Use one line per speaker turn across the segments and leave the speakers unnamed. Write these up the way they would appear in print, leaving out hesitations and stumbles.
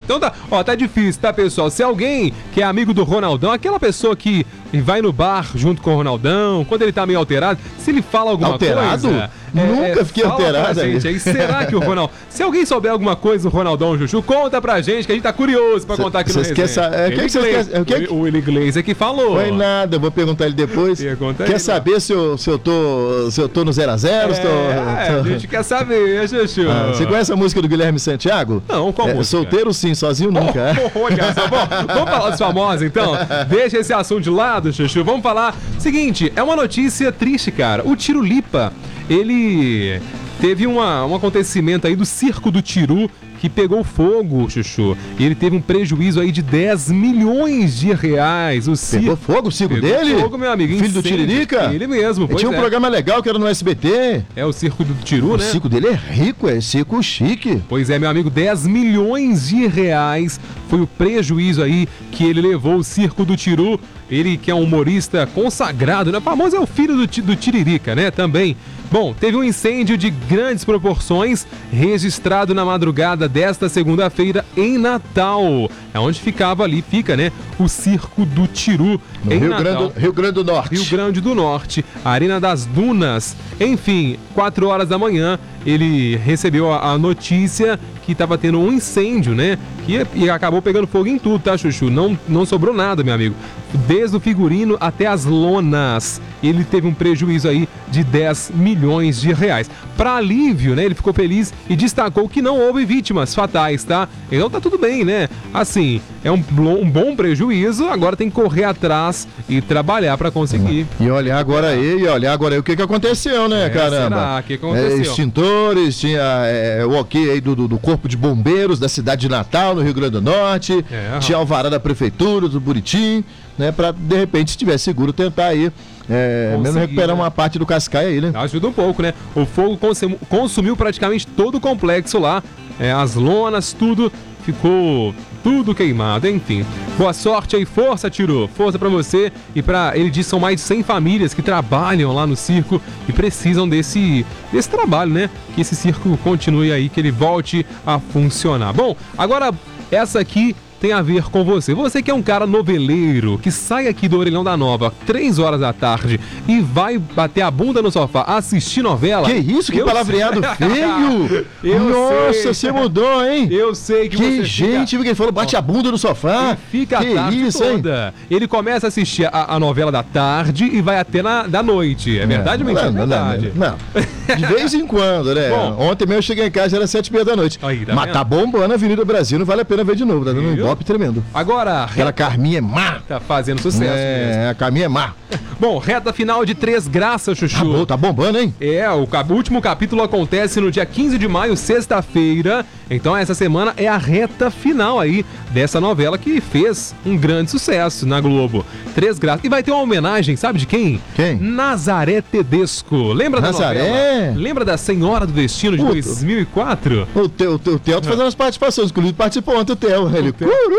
Então tá, ó, tá difícil, tá, pessoal? Se alguém que é amigo do Ronaldão, aquela pessoa que vai no bar junto com o Ronaldão, quando ele tá meio alterado, se ele fala alguma coisa...
Nunca fiquei alterado.
Gente, aí, será que o Ronaldo... Se alguém souber alguma coisa do Ronaldão, Chuchu, conta pra gente, que a gente tá curioso pra contar aqui no resenha. O inglês é que falou.
Foi nada, eu vou perguntar ele depois. Quer saber se eu tô no 0x0?
A gente quer saber, Chuchu.
Você conhece a música do Guilherme Santiago?
Não, qual música?
Solteiro sim, sozinho nunca.
Olha só, vamos falar dos famosos, então? Deixa esse assunto de lado, Chuchu. Vamos falar. Seguinte, é uma notícia triste, cara. O Tirulipa, ele teve um acontecimento aí do Circo do Tiru que pegou fogo, Chuchu. E ele teve um prejuízo aí de 10 milhões de reais.
Pegou fogo o circo dele?
Pegou fogo, meu amigo.
Filho do Tiririca?
Ele mesmo, pois
tinha um programa legal que era no SBT.
É o Circo do Tiru, né?
O circo dele é rico, é circo chique.
Pois é, meu amigo, 10 milhões de reais foi o prejuízo aí que ele levou o Circo do Tiru. Ele que é um humorista consagrado, né? Famoso é o filho do Tiririca, né? Também. Bom, teve um incêndio de grandes proporções registrado na madrugada desta segunda-feira em Natal. É onde fica, né? O Circo do Tiru,
no Rio Grande do Norte.
Rio Grande do Norte, Arena das Dunas. Enfim, 4 horas da manhã, ele recebeu a notícia que estava tendo um incêndio, né? E acabou pegando fogo em tudo, tá, Chuchu? Não sobrou nada, meu amigo. Desde o figurino até as lonas. Ele teve um prejuízo aí de 10 milhões de reais. Para alívio, né? Ele ficou feliz e destacou que não houve vítimas fatais, tá? Então tá tudo bem, né? Assim, é um bom prejuízo, agora tem que correr atrás e trabalhar para conseguir.
E olhar agora aí o que aconteceu, né, caramba?
Será? O que aconteceu?
Extintores, tinha o ok aí do Corpo de Bombeiros da cidade de Natal, no Rio Grande do Norte, tinha alvará da Prefeitura do Buritim, né, para de repente, se tiver seguro, tentar aí mesmo recuperar uma parte do cascaio aí, né?
Ajuda um pouco, né? O fogo consumiu praticamente todo o complexo lá, as lonas, tudo, ficou tudo queimado, enfim. Boa sorte aí, força, Tiru, força pra você e ele diz que são mais de 100 famílias que trabalham lá no circo e precisam desse trabalho, né? Que esse circo continue aí, que ele volte a funcionar. Bom, agora essa aqui tem a ver com você. Você que é um cara noveleiro, que sai aqui do Orelhão da Nova 3 horas da tarde e vai bater a bunda no sofá assistir novela.
Que isso? Que palavreado feio! Nossa, você mudou, hein?
Eu sei que você
gente, ele falou bate a bunda no sofá.
Fica a tarde isso, toda. Hein? Ele começa a assistir a novela da tarde e vai até da noite. É verdade ou mentira? É verdade.
Não. De vez em quando, né? Bom, ontem mesmo eu cheguei em casa, era 7h30 da noite.
Aí,
mas tá bombando na Avenida Brasil, não vale a pena ver de novo, tá dando um golpe tremendo.
Agora,
aquela Carminha é má.
Tá fazendo sucesso mesmo.
A Carminha é má.
Bom, reta final de Três Graças, Chuchu.
Tá bombando, hein?
O último capítulo acontece no dia 15 de maio, sexta-feira. Então essa semana é a reta final aí dessa novela que fez um grande sucesso na Globo. Três Graças. E vai ter uma homenagem, sabe de quem?
Quem?
Nazaré Tedesco. Lembra da novela? Lembra da Senhora do Destino de 2004?
O Theo tá fazendo as participações, inclusive participou ontem o Theo. Ele,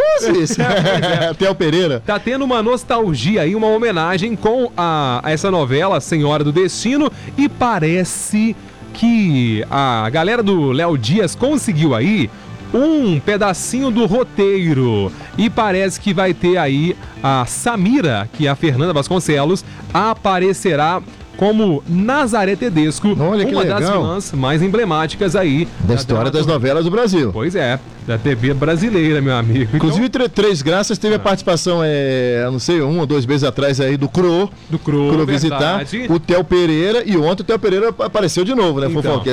Theo Pereira.
Tá tendo uma nostalgia aí, uma homenagem com essa novela Senhora do Destino e parece que a galera do Léo Dias conseguiu aí um pedacinho do roteiro e parece que vai ter aí a Samira, que é a Fernanda Vasconcelos, aparecerá como Nazaré Tedesco, uma das vilãs mais emblemáticas aí
da história das novelas do Brasil.
Pois é, da TV brasileira, meu amigo.
Inclusive, Três Graças teve a participação, não sei, 1 ou 2 meses atrás aí do Cro visitar o Theo Pereira, e ontem o Theo Pereira apareceu de novo, né?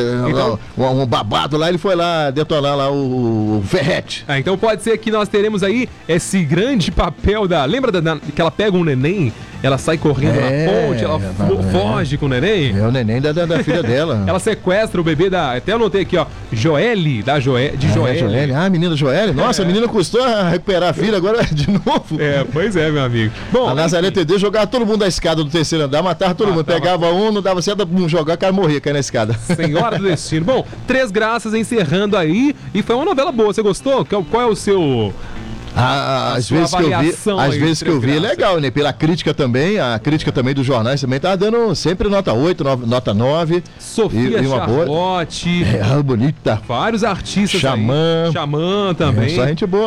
Um babado lá, ele foi lá detonar lá o Ferrete.
Então pode ser que nós teremos aí esse grande papel lembra que ela pega um neném, ela sai correndo na ponte, ela foge com o neném?
É o neném da filha dela.
Ela sequestra o bebê até anotei aqui, ó, Joelle, de Joelle.
A menina Joelle? Nossa, a menina custou a recuperar a filha agora de novo.
Pois é, meu amigo. Bom,
a Nazaré Tedesco jogava todo mundo da escada do terceiro andar, matava todo mundo. Pegava não dava certo, jogar, o cara morria, cair na escada.
Senhora do Destino. Bom, Três Graças encerrando aí, e foi uma novela boa, você gostou? Qual é o seu...
Às vezes que eu vi é legal, né? Pela crítica também, a crítica também dos jornais também tá dando sempre nota 8, nota 9.
Sofia Charlotte.
Bonita.
Vários artistas
Xamã.
Xamã também.
Só gente boa.